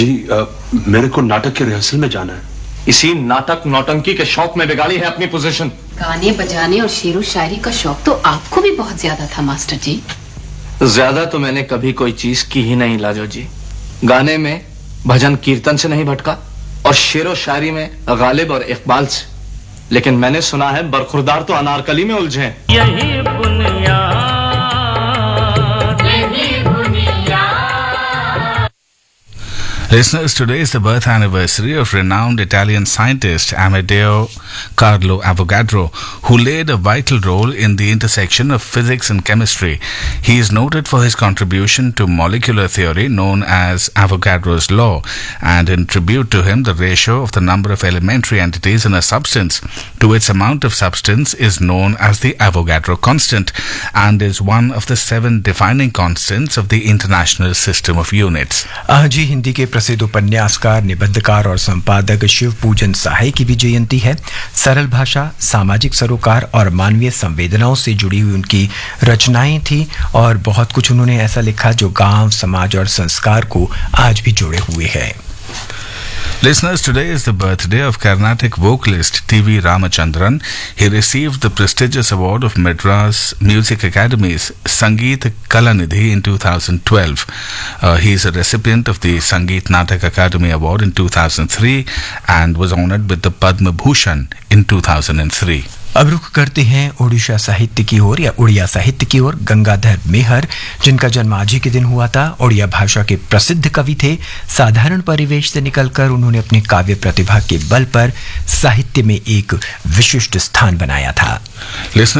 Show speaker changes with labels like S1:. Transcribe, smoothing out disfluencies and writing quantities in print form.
S1: जी मेरे को नाटक के रिहर्सल में जाना है।
S2: इसी नाटक नौटंकी के शौक में बिगाड़ी है अपनी पोजीशन।
S3: गाने बजाने और शेरो शायरी का शौक तो आपको भी बहुत ज्यादा था मास्टर जी।
S2: ज्यादा तो मैंने कभी कोई चीज की ही नहीं लाजो जी। गाने में भजन कीर्तन से नहीं भटका और शेरो शायरी में गालिब और इकबाल से। लेकिन मैंने सुना है बरखुरदार तो अनारकली में उलझे हैं।
S4: यही बुनियाद।
S5: Listeners, today is the birth anniversary of renowned Italian scientist Amedeo Carlo Avogadro, who laid a vital role in the intersection of physics and chemistry. He is noted for his contribution to molecular theory known as Avogadro's law, and in tribute to him, the ratio of the number of elementary entities in a substance to its amount of substance is known as the Avogadro constant, and is one of the 7 defining constants of the International System of Units.
S6: आज ही हिंदी के प्रसिद्ध उपन्यासकार, निबंधकार और संपादक शिव पूजन सहाय की भी जयंती है। सरल भाषा, सामाजिक सरोकार और मानवीय संवेदनाओं से जुड़ी हुई उनकी रचनाएं थी और बहुत कुछ उन्होंने ऐसा लिखा जो गांव, समाज और संस्कार को आज भी जोड़े हुए है।
S5: Listeners, today is the birthday of Carnatic vocalist T.V. Ramachandran. He received the prestigious award of Madras Music Academy's Sangeet Kalanidhi in 2012. He is a recipient of the Sangeet Natak Academy Award in 2003 and was honored with the Padma Bhushan in 2003.
S6: अब रुख करते हैं ओडिशा साहित्य की ओर या उड़िया साहित्य की ओर। गंगाधर मेहर, जिनका जन्म आज ही के दिन हुआ था, ओडिया भाषा के प्रसिद्ध कवि थे। साधारण परिवेश से निकलकर उन्होंने अपने काव्य प्रतिभा के बल पर साहित्य में एक विशिष्ट स्थान बनाया था।